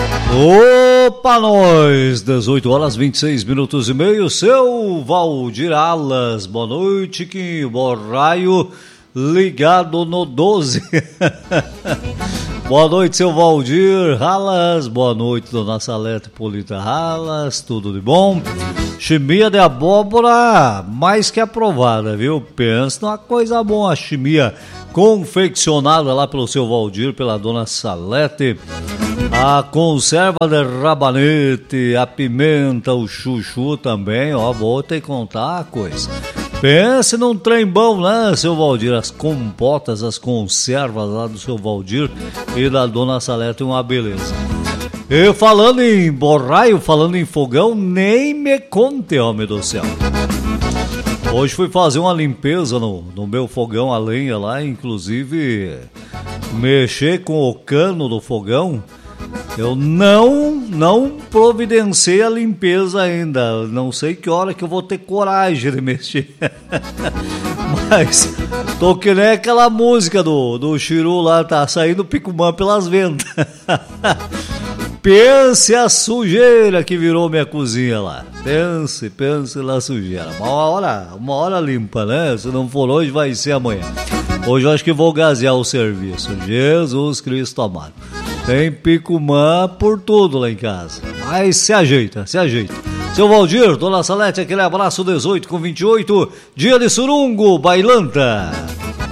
Opa, nós, 18 horas 26 minutos e meio, seu Valdir Alas, boa noite, que borraio ligado no 12. Boa noite, seu Valdir Alas, boa noite, dona Salete Polita Alas, tudo de bom? Chimia de abóbora, mais que aprovada, viu? Pensa numa coisa boa, a chimia confeccionada lá pelo seu Valdir, pela dona Salete. A conserva de rabanete, a pimenta, o chuchu também, ó, vou ter que contar a coisa. Pense num trem bom, né, seu Valdir? As compotas, as conservas lá do seu Valdir e da dona Salete, uma beleza. E falando em borraio, falando em fogão, nem me conte, homem do céu. Hoje fui fazer uma limpeza no meu fogão a lenha lá, inclusive mexer com o cano do fogão. Eu não providenciei a limpeza ainda. Não sei que hora que eu vou ter coragem de mexer. Mas tô que nem aquela música do Chiru lá, tá saindo picumã pelas ventas. Pense a sujeira que virou minha cozinha lá. Pense na sujeira. Uma hora limpa, né? Se não for hoje, vai ser amanhã. Hoje eu acho que vou gasear o serviço. Jesus Cristo amado. Tem picumã por tudo lá em casa. Mas se ajeita. Seu Valdir, dona Salete, aquele abraço, 18 com 28. Dia de surungo, bailanta.